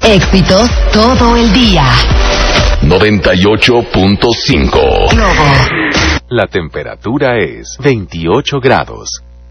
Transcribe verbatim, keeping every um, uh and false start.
Éxitos todo el día. noventa y ocho punto cinco. Globo. La temperatura es veintiocho grados.